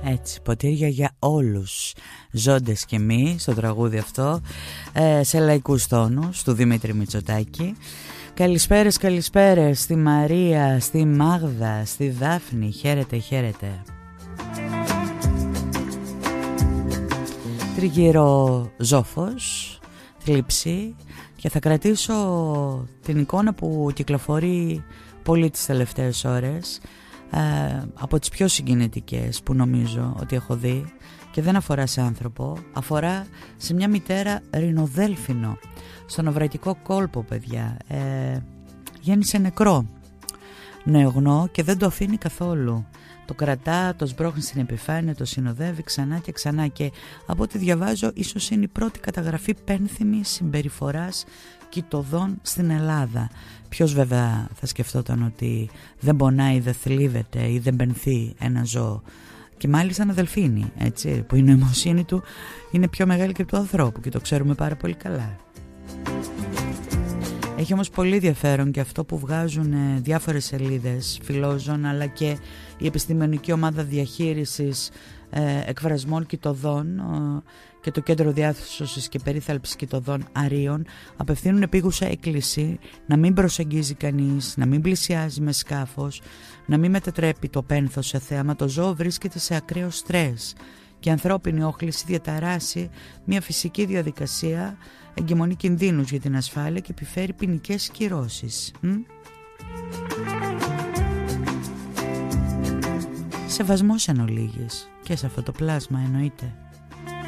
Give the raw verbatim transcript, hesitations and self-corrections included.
Έτσι, ποτήρια για όλους, ζώντες και μη, στο τραγούδι αυτό, ε, σε λαϊκούς τόνους του Δημήτρη Μητσοτάκη. Καλησπέρες, καλησπέρες στη Μαρία, στη Μάγδα, στη Δάφνη. Χαίρετε, χαίρετε. Τριγύρω ζόφος, θλίψη, και θα κρατήσω την εικόνα που κυκλοφορεί πολύ τις τελευταίες ώρες, ε, από τις πιο συγκινητικές που νομίζω ότι έχω δει, και δεν αφορά σε άνθρωπο, αφορά σε μια μητέρα ρινοδέλφινο στον Οβραϊκό κόλπο, παιδιά. ε, Γέννησε νεκρό νεογνώ και δεν το αφήνει καθόλου. Το κρατά, το σμπρώχνει στην επιφάνεια, το συνοδεύει ξανά και ξανά, και από ό,τι διαβάζω ίσως είναι η πρώτη καταγραφή πένθυμης συμπεριφοράς κοιτωδών στην Ελλάδα. Ποιος βέβαια θα σκεφτόταν ότι δεν πονάει, δεν θλίβεται ή δεν πενθεί ένα ζώο, και μάλιστα ένα δελφίνι, έτσι, που η νοημοσύνη του είναι πιο μεγάλη και του ανθρώπου, και το ξέρουμε πάρα πολύ καλά. Έχει όμως πολύ ενδιαφέρον και αυτό που βγάζουν διάφορες σελίδες φιλόζων, αλλά και η επιστημονική ομάδα διαχείρισης ε, εκφρασμών κοιτωδών ε, και το Κέντρο Διάσωσης και Περίθαλψης Κοιτωδών Αρίων απευθύνουν επίγουσα έκκληση να μην προσεγγίζει κανείς, να μην πλησιάζει με σκάφος, να μην μετατρέπει το πένθος σε θέαμα. Το ζώο βρίσκεται σε ακραίο στρες και η ανθρώπινη όχληση διαταράσει μια φυσική διαδικασία, εγκυμονεί κινδύνους για την ασφάλεια και επιφέρει ποινικές κυρώσεις. Μ? Σεβασμός εν ολίγης, και σε αυτό το πλάσμα εννοείται.